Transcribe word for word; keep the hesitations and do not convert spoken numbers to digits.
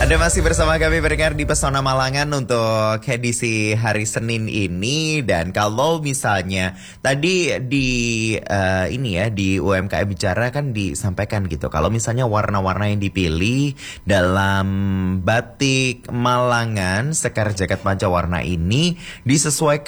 Anda masih bersama kami pendengar di Pesona Malangan untuk edisi hari Senin ini. Dan kalau misalnya tadi di uh, ini ya di U M K M Bicara kan disampaikan gitu, kalau misalnya warna-warna yang dipilih dalam batik Malangan Sekar Jagat Pancawarna ini disesuaikan